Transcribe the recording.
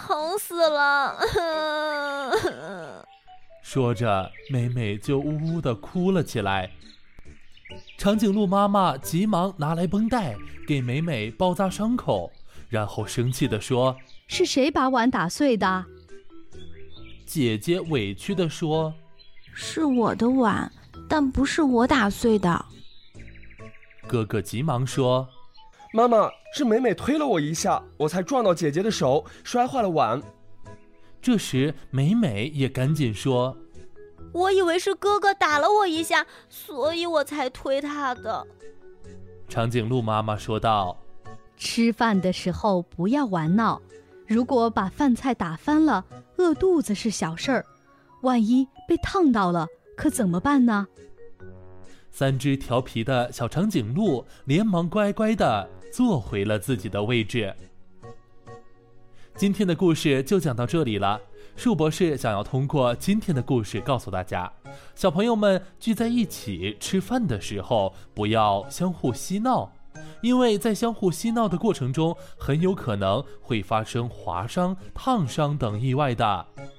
疼死了。 说着，美美就呜呜地哭了起来。长颈鹿妈妈急忙拿来绷带给美美包扎伤口，然后生气地说： 是谁把碗打碎的？ 姐姐委屈地说： 是我的碗，但不是我打碎的。 哥哥急忙说： 妈妈，是美美推了我一下，我才撞到姐姐的手，摔坏了碗。 这时美美也赶紧说： 我以为是哥哥打了我一下，所以我才推他的。 长颈鹿妈妈说道： 吃饭的时候不要玩闹，如果把饭菜打翻了，饿肚子是小事儿，万一被烫到了，可怎么办呢？3只调皮的小长颈鹿连忙乖乖地坐回了自己的位置。今天的故事就讲到这里了。树博士想要通过今天的故事告诉大家，小朋友们聚在一起吃饭的时候不要相互嬉闹，因为在相互嬉闹的过程中很有可能会发生划伤、烫伤等意外的。